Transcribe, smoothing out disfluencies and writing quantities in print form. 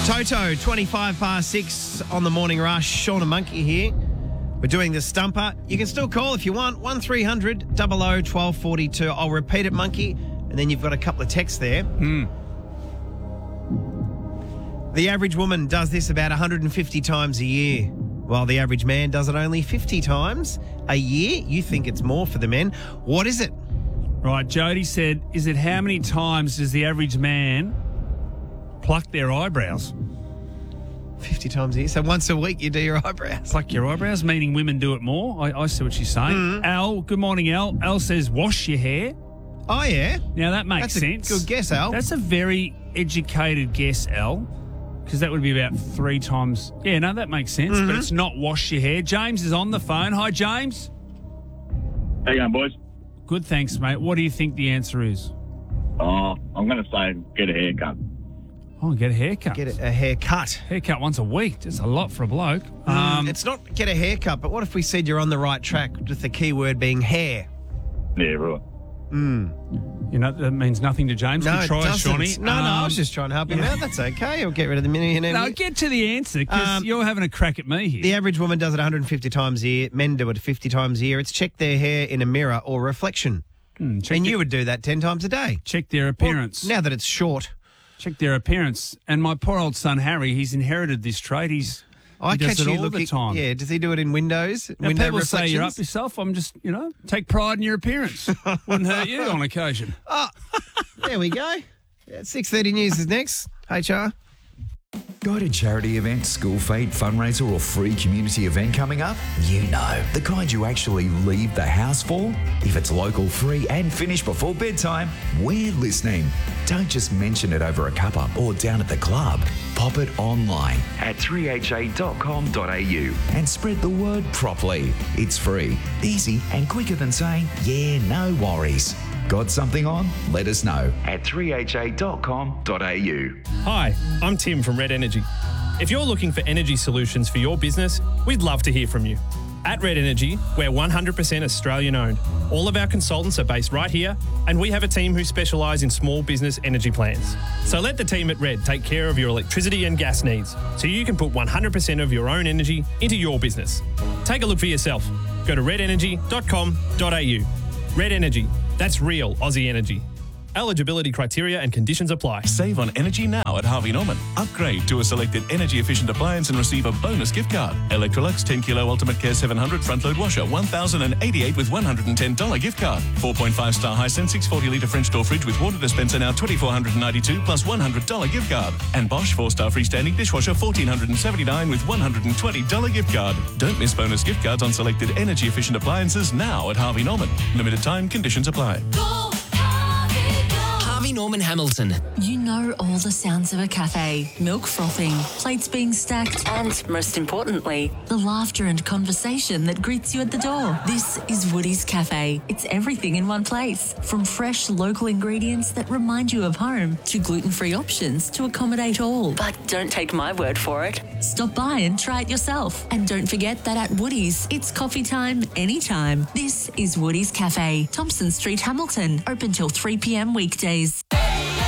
Toto, 6:25 on the morning rush. Sean and Monkey here. We're doing the stumper. You can still call if you want. 1300 00 1242. I'll repeat it, Monkey, and then you've got a couple of texts there. The average woman does this about 150 times a year, while the average man does it only 50 times a year. You think it's more for the men. What is it? Right, Jody said, is it how many times does the average man pluck their eyebrows? 50 times a year. So once a week you do your eyebrows. Pluck your eyebrows, meaning women do it more. I see what she's saying. Al, good morning, Al. Al says wash your hair. Oh, yeah? Now, that makes That's sense. a good guess, Al. That's a very educated guess, Al, because that would be about 3 times. Yeah, no, that makes sense, but it's not wash your hair. James is on the phone. Hi, James. How you going, boys? Good, thanks, mate. What do you think the answer is? Oh, I'm going to say get a haircut. Oh, get a haircut. Get a haircut. Haircut once a week. That's a lot for a bloke. It's not get a haircut, but what if we said you're on the right track with the key word being hair? Yeah, right. You know, that means nothing to James. No, Good try, it doesn't. Shawnee. No, I was just trying to help him out. That's okay. I'll get rid of the millionaire. No, get to the answer, because you're having a crack at me here. The average woman does it 150 times a year. Men do it 50 times a year. It's check their hair in a mirror or reflection. And you would do that 10 times a day. Check their appearance. Well, now that it's short. Check their appearance. And my poor old son, Harry, he's inherited this trait. He I does catch it you all looking. the time. Yeah, does he do it in Windows? Now, Window people say you're up reflections? yourself. I'm just, take pride in your appearance. Wouldn't hurt you on occasion. There we go. Yeah, 6:30 News is next. HR. Got a charity event, school feed, fundraiser or free community event coming up? You know, the kind you actually leave the house for? If it's local, free and finished before bedtime, we're listening. Don't just mention it over a cuppa or down at the club. Pop it online at 3ha.com.au and spread the word properly. It's free, easy and quicker than saying, yeah, no worries. Got something on? Let us know at 3ha.com.au. Hi, I'm Tim from Red Energy. If you're looking for energy solutions for your business, we'd love to hear from you. At Red Energy, we're 100% Australian owned. All of our consultants are based right here, and we have a team who specialise in small business energy plans. So let the team at Red take care of your electricity and gas needs, so you can put 100% of your own energy into your business. Take a look for yourself. Go to redenergy.com.au. Red Energy. That's real Aussie energy. Eligibility criteria and conditions apply. Save on energy now at Harvey Norman. Upgrade to a selected energy-efficient appliance and receive a bonus gift card. Electrolux 10 Kilo Ultimate Care 700 front-load washer, $1,088 with $110 gift card. 4.5-star Hisense 640-litre French door fridge with water dispenser now $2,492 plus $100 gift card. And Bosch 4-star freestanding dishwasher $1,479 with $120 gift card. Don't miss bonus gift cards on selected energy-efficient appliances now at Harvey Norman. Limited time, conditions apply. Harvey Norman Hamilton. You know all the sounds of a cafe. Milk frothing, plates being stacked, and most importantly, the laughter and conversation that greets you at the door. This is Woody's Cafe. It's everything in one place. From fresh local ingredients that remind you of home to gluten-free options to accommodate all. But don't take my word for it. Stop by and try it yourself. And don't forget that at Woody's, it's coffee time anytime. This is Woody's Cafe, Thompson Street, Hamilton. Open till 3 p.m. weekdays.